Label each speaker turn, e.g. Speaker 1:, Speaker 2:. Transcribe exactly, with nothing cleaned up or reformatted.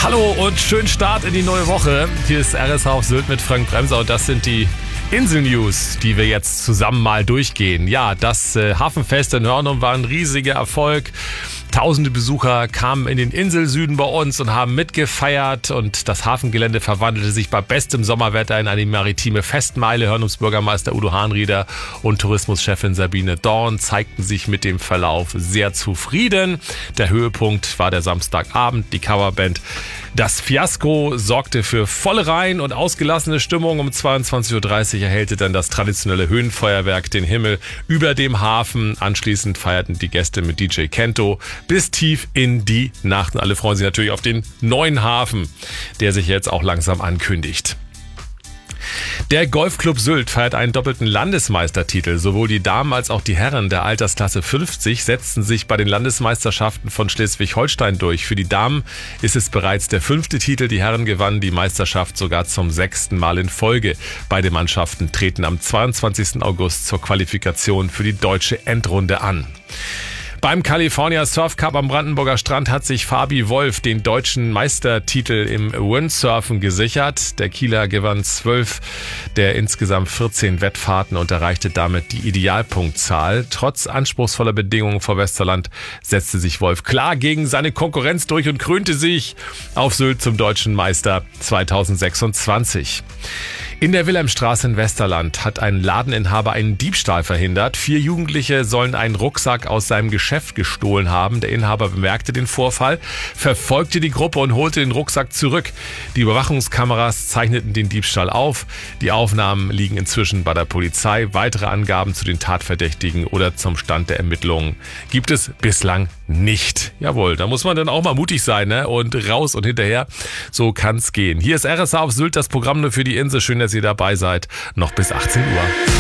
Speaker 1: Hallo und schönen Start in die neue Woche. Hier ist R S H auf Sylt mit Frank Bremser und das sind die Insel-News, die wir jetzt zusammen mal durchgehen. Ja, das äh, Hafenfest in Hörnum war ein riesiger Erfolg. Tausende Besucher kamen in den Inselsüden bei uns und haben mitgefeiert und das Hafengelände verwandelte sich bei bestem Sommerwetter in eine maritime Festmeile. Hörnums Bürgermeister Udo Hahnrieder und Tourismuschefin Sabine Dorn zeigten sich mit dem Verlauf sehr zufrieden. Der Höhepunkt war der Samstagabend, die Coverband Das Fiasko sorgte für volle Reihen und ausgelassene Stimmung. Um zweiundzwanzig Uhr dreißig erhellte dann das traditionelle Höhenfeuerwerk den Himmel über dem Hafen. Anschließend feierten die Gäste mit D J Kento bis tief in die Nacht. Und alle freuen sich natürlich auf den neuen Hafen, der sich jetzt auch langsam ankündigt. Der Golfclub Sylt feiert einen doppelten Landesmeistertitel. Sowohl die Damen als auch die Herren der Altersklasse fünfzig setzten sich bei den Landesmeisterschaften von Schleswig-Holstein durch. Für die Damen ist es bereits der fünfte Titel. Die Herren gewannen die Meisterschaft sogar zum sechsten Mal in Folge. Beide Mannschaften treten am zweiundzwanzigsten August zur Qualifikation für die deutsche Endrunde an. Beim California Surf Cup am Brandenburger Strand hat sich Fabi Wolf den deutschen Meistertitel im Windsurfen gesichert. Der Kieler gewann zwölf der insgesamt vierzehn Wettfahrten und erreichte damit die Idealpunktzahl. Trotz anspruchsvoller Bedingungen vor Westerland setzte sich Wolf klar gegen seine Konkurrenz durch und krönte sich auf Sylt zum deutschen Meister zweitausendsechsundzwanzig. In der Wilhelmstraße in Westerland hat ein Ladeninhaber einen Diebstahl verhindert. Vier Jugendliche sollen einen Rucksack aus seinem Geschäft gestohlen haben. Der Inhaber bemerkte den Vorfall, verfolgte die Gruppe und holte den Rucksack zurück. Die Überwachungskameras zeichneten den Diebstahl auf. Die Aufnahmen liegen inzwischen bei der Polizei. Weitere Angaben zu den Tatverdächtigen oder zum Stand der Ermittlungen gibt es bislang nicht. Jawohl, da muss man dann auch mal mutig sein, ne? Und raus und hinterher. So kann's gehen. Hier ist R S H auf Sylt, das Programm nur für die Insel. Schön, dass ihr dabei seid. Noch bis achtzehn Uhr.